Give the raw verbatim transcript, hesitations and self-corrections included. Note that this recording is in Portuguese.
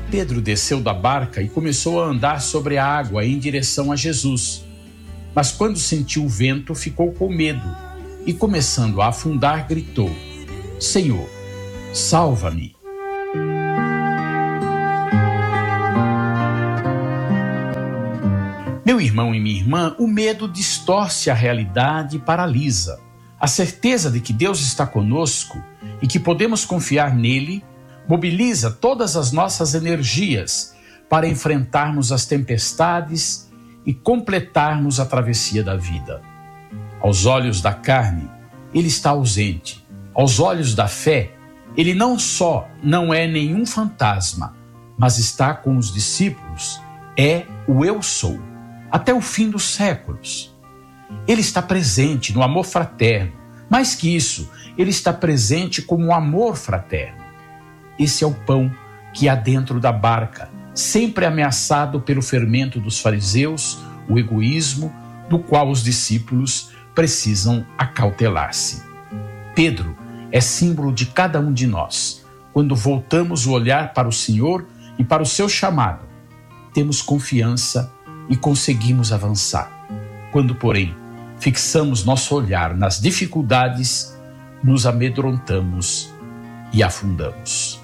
Pedro desceu da barca e começou a andar sobre a água em direção a Jesus. Mas quando sentiu o vento, ficou com medo e, começando a afundar, gritou: Senhor, salva-me! Meu irmão e minha irmã, o medo distorce a realidade e paralisa. A certeza de que Deus está conosco e que podemos confiar nele mobiliza todas as nossas energias para enfrentarmos as tempestades e completarmos a travessia da vida. Aos olhos da carne, ele está ausente. Aos olhos da fé, ele não só não é nenhum fantasma, mas está com os discípulos, é o eu sou, até o fim dos séculos. Ele está presente no amor fraterno. Mais que isso, ele está presente como um amor fraterno. Esse é o pão que há dentro da barca, sempre ameaçado pelo fermento dos fariseus, o egoísmo, do qual os discípulos precisam acautelar-se. Pedro é símbolo de cada um de nós. Quando voltamos o olhar para o Senhor e para o seu chamado, temos confiança e conseguimos avançar. Quando, porém, fixamos nosso olhar nas dificuldades, nos amedrontamos e afundamos.